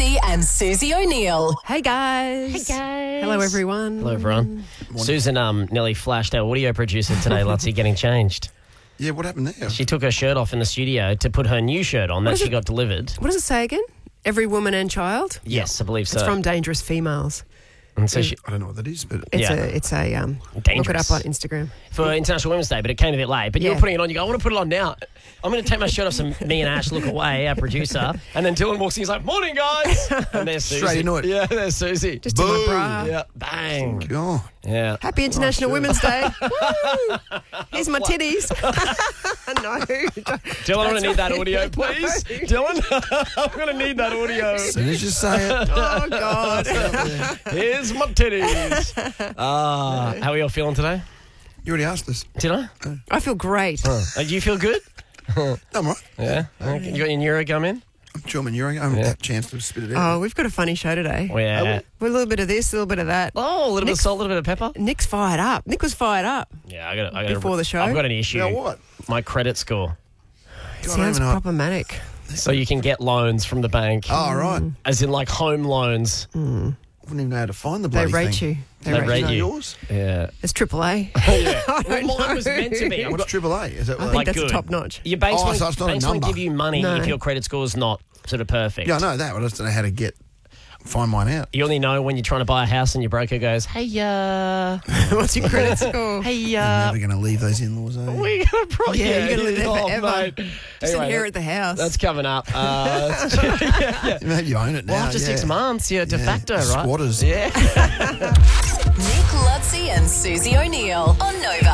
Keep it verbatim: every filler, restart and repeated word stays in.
Lutzi and Susie O'Neill. Hey guys. Hey guys. Hello everyone. Hello, everyone. Susan um, nearly flashed our audio producer today, Lutzi, getting changed. Yeah, what happened there? She took her shirt off in the studio to put her new shirt on that she it? got delivered. What does it say again? Every woman and child? Yes, I believe so. It's from Dangerous Females. And so she, I don't know what that is, but It's Yeah. a it's a um look Dangerous. it up on Instagram. for International Women's Day, but it came a bit late. But you Yeah. were putting it on. You go, I want to put it on now. I'm going to take my shirt off so me and Ash look away, our producer. And then Dylan walks in. He's like, morning, guys. And there's Susie. Straight into it. Yeah, there's Susie. Just in my Boom. bra. yeah, bang. God. Yeah. Happy International sure. Women's Day. Woo! Here's my titties. no. Dylan, I'm going to need that audio, please. Dylan, I'm going to need that audio. As soon as you say it. Oh God. Here's my titties. Ah, how are you all feeling today? You already asked us. Did I? I feel great. Uh, do you feel good? I'm right. Yeah. Okay. You got your neuro gum in? I'm sure I'm in urine. I haven't Yeah. had a chance to spit it out. Oh, we've got a funny show today. Oh, yeah. With a little bit of this, a little bit of that. Oh, a little bit of Nick's- salt, a little bit of pepper. Nick's fired up. Nick was fired up. Yeah, I got. I got Before the show? I've got an issue. You know what? My credit score. It God, I sounds don't know. problematic. So you can get loans from the bank, Oh, right. as in like home loans. I wouldn't even know how to find the They bloody rate thing. you. They, They rate, rate Is that you. yours? Yeah. It's triple A. Yeah. I Well, don't mine was know. meant to be. I've What's got- triple A? Is that I what? think Like that's good. top notch. Your banks, Oh, won't, so it's not a banks won't number. give you money No. if your credit score's not sort of perfect. Yeah, I know that. But I just don't know how to get find mine out. You only know when you're trying to buy a house and your broker goes, hey, uh, What's your credit score? hey, I'm uh, never going to leave those in-laws, eh? we're going to probably... Yeah, you're gonna live there oh, forever. mate. Just Anyway, inherit the house. That's coming up. Uh, yeah, yeah. Maybe you own it now. Well, after yeah. six months, you're de Yeah. facto, right? Squatters. Yeah. Nick Lutzi and Susie O'Neill on Nova.